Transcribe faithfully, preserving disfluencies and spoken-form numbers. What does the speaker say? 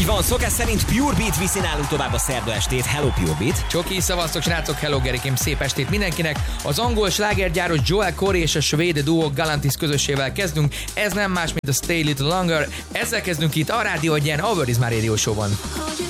Így van, szokás szerint Pure Beat viszi nálunk tovább a szerda estét. Hello Pure Beat. Csoki, szavaztok srácok, hello Gerikém, szép estét mindenkinek. Az angol slágergyáros Joel Corey és a svéd duo Galantis közössével kezdünk. Ez nem más, mint a Stay Little Longer. Ezzel kezdünk itt a Rádió Egyen, a World is My Radio Show-ban.